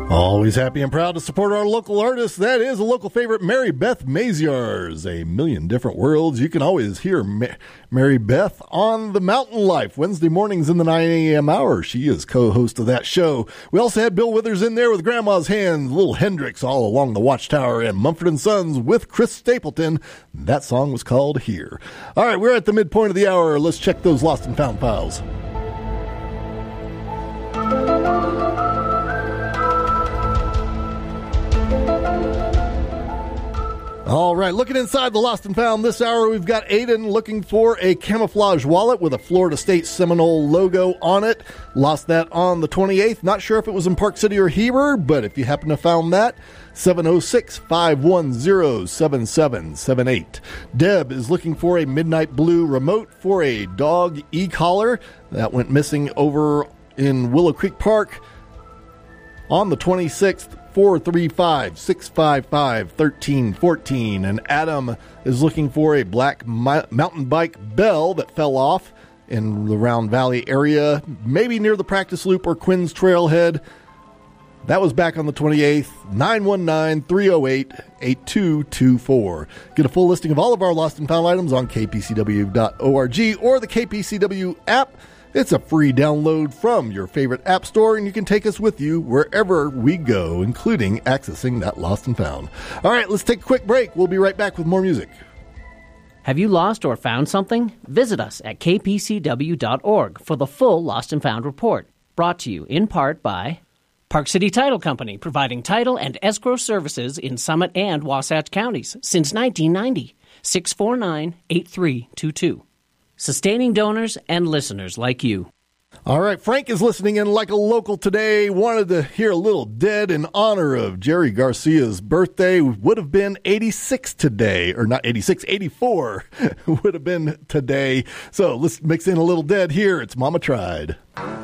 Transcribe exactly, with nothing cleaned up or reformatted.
Always happy and proud to support our local artists. That is a local favorite, Mary Beth Maziarz. A million different worlds. You can always hear Ma- Mary Beth on The Mountain Life, Wednesday mornings in the nine a.m. hour. She is co-host of that show. We also had Bill Withers in there with Grandma's Hands, Little Hendrix all along the Watchtower, and Mumford and Sons with Chris Stapleton. That song was called Here. All right, we're at the midpoint of the hour. Let's check those lost and found files. All right, looking inside the Lost and Found this hour, we've got Aiden looking for a camouflage wallet with a Florida State Seminole logo on it. Lost that on the twenty-eighth. Not sure if it was in Park City or Heber, but if you happen to found that, seven oh six, five one zero, seven seven seven eight. Deb is looking for a Midnight Blue remote for a dog e-collar. That went missing over in Willow Creek Park on the twenty-sixth. four three five, six five five, one three one four. And Adam is looking for a black mi- mountain bike bell that fell off in the Round Valley area, maybe near the practice loop or Quinn's Trailhead. That was back on the twenty-eighth. nine one nine, three oh eight, eight two two four. Get a full listing of all of our lost and found items on k p c w dot org or the K P C W app. It's a free download from your favorite app store, and you can take us with you wherever we go, including accessing that lost and found. All right, let's take a quick break. We'll be right back with more music. Have you lost or found something? Visit us at k p c w dot org for the full Lost and Found report. Brought to you in part by Park City Title Company, providing title and escrow services in Summit and Wasatch counties since nineteen ninety. six four nine, eight three two two. Sustaining donors and listeners like you. All right, Frank is listening in like a local today. Wanted to hear a little Dead in honor of Jerry Garcia's birthday. Would have been eighty-six today, or not eighty-six, eighty-four would have been today. So let's mix in a little Dead here. It's Mama Tried.